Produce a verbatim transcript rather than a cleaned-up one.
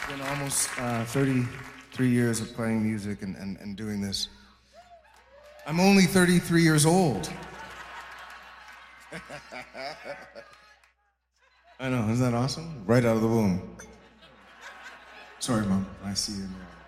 It's been almost uh, thirty-three years of playing music and, and, and doing this. I'm only thirty-three years old. I know, isn't that awesome? Right out of the womb. Sorry, Mom. I see you in the